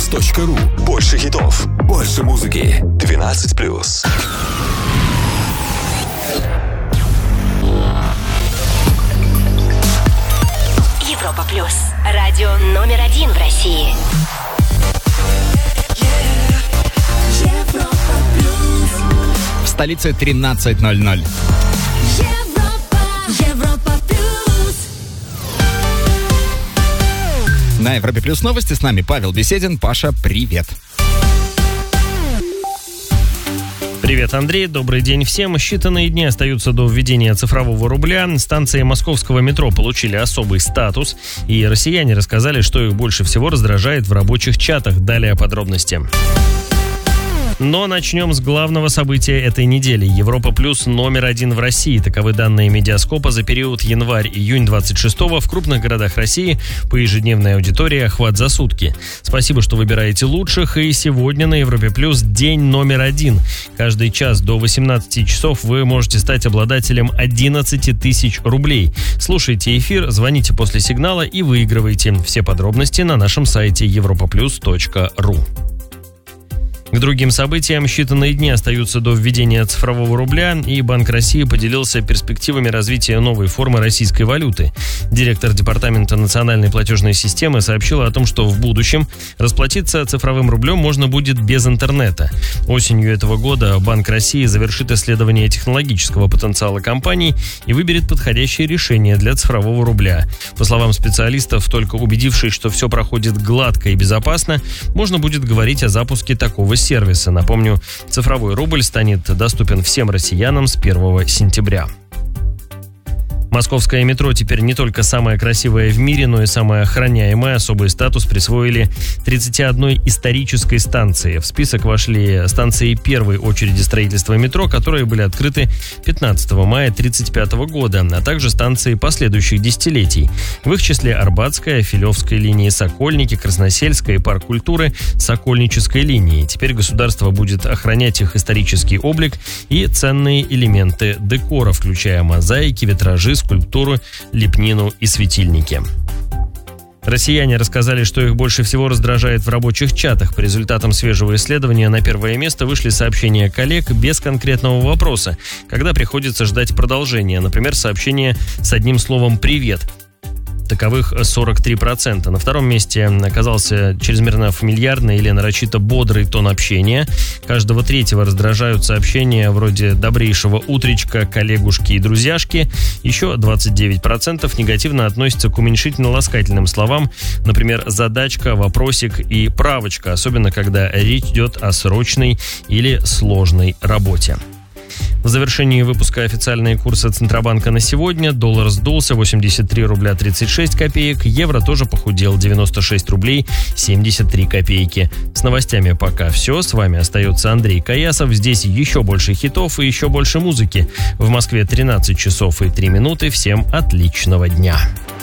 europaplus.ru. Больше хитов, больше музыки. 12+. Европа Плюс. Радио номер 1 в России. В столице 13:00. Европа Плюс. На Европе Плюс новости. С нами Павел Беседин. Паша, привет. Привет, Андрей. Добрый день всем. Считанные дни остаются до введения цифрового рубля. Станции московского метро получили особый статус. И россияне рассказали, что их больше всего раздражает в рабочих чатах. Далее подробности. Но начнем с главного события этой недели. Европа Плюс номер 1 в России. Таковы данные Медиаскопа за период январь-июнь 26-го. В крупных городах России по ежедневной аудитории охват за сутки. Спасибо, что выбираете лучших. И сегодня на Европе Плюс день номер 1. Каждый час до 18 часов вы можете стать обладателем 11 тысяч рублей. Слушайте эфир, звоните после сигнала и выигрывайте. Все подробности на нашем сайте europaplus.ru. К другим событиям считанные дни остаются до введения цифрового рубля, и Банк России поделился перспективами развития новой формы российской валюты. Директор Департамента национальной платежной системы сообщила о том, что в будущем расплатиться цифровым рублем можно будет без интернета. Осенью этого года Банк России завершит исследование технологического потенциала компаний и выберет подходящее решение для цифрового рубля. По словам специалистов, только убедившись, что все проходит гладко и безопасно, можно будет говорить о запуске такого сервиса. Напомню, цифровой рубль станет доступен всем россиянам с 1 сентября. Московское метро теперь не только самое красивое в мире, но и самое охраняемое. Особый статус присвоили 31 исторической станции. В список вошли станции первой очереди строительства метро, которые были открыты 15 мая 1935 года, а также станции последующих десятилетий. В их числе Арбатская, Филевская линии, Сокольники, Красносельская и Парк культуры Сокольнической линии. Теперь государство будет охранять их исторический облик и ценные элементы декора, включая мозаики, витражи, скульптуру, лепнину и светильники. Россияне рассказали, что их больше всего раздражает в рабочих чатах. По результатам свежего исследования на первое место вышли сообщения коллег без конкретного вопроса, когда приходится ждать продолжения, например, сообщение с одним словом «привет». Таковых 43%. На втором месте оказался чрезмерно фамильярный или нарочито бодрый тон общения. Каждого третьего раздражают сообщения вроде «добрейшего утречка», «коллегушки» и «друзьяшки». Еще 29% негативно относятся к уменьшительно-ласкательным словам, например, «задачка», «вопросик» и «правочка», особенно когда речь идет о срочной или сложной работе. В завершении выпуска официальные курсы Центробанка на сегодня. Доллар сдулся 83 рубля 36 копеек. Евро тоже похудел 96 рублей 73 копейки. С новостями пока все. С вами остается Андрей Каясов. Здесь еще больше хитов и еще больше музыки. В Москве 13 часов и 3 минуты. Всем отличного дня.